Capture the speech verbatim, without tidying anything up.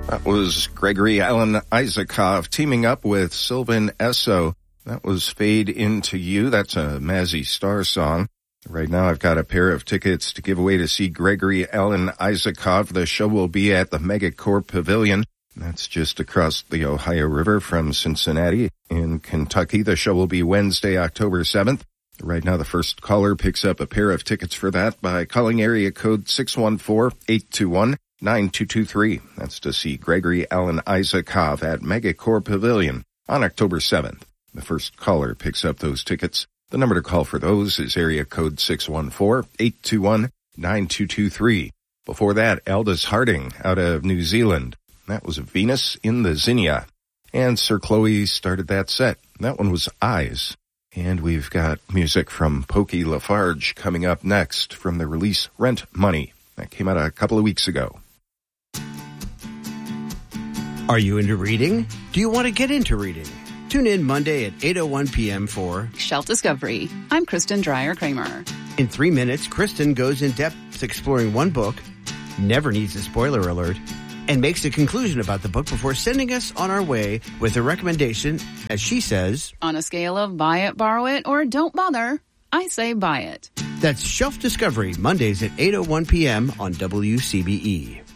That was Gregory Alan Isakov teaming up with Sylvan Esso. That was Fade Into You. That's a Mazzy Star song. Right now I've got a pair of tickets to give away to see Gregory Alan Isakov. The show will be at the Megacorp Pavilion. That's just across the Ohio River from Cincinnati in Kentucky. The show will be Wednesday, October seventh. Right now the first caller picks up a pair of tickets for that by calling area code six one four, eight two one, nine two two three. That's to see Gregory Alan Isakov at Megacorp Pavilion on October seventh. The first caller picks up those tickets. The number to call for those is area code six one four, eight two one, nine two two three. Before that, Aldous Harding out of New Zealand. That was Venus in the Zinnia. And Sir Chloe started that set. That one was Eyes. And we've got music from Pokey Lafarge coming up next from the release Rent Money. That came out a couple of weeks ago. Are you into reading? Do you want to get into reading? Tune in Monday at eight oh one p.m. for Shelf Discovery. I'm Kristen Dreyer-Kramer. In three minutes, Kristen goes in depth exploring one book, never needs a spoiler alert, and makes a conclusion about the book before sending us on our way with a recommendation, as she says, on a scale of buy it, borrow it, or don't bother, I say buy it. That's Shelf Discovery, Mondays at eight oh one p.m. on W C B E.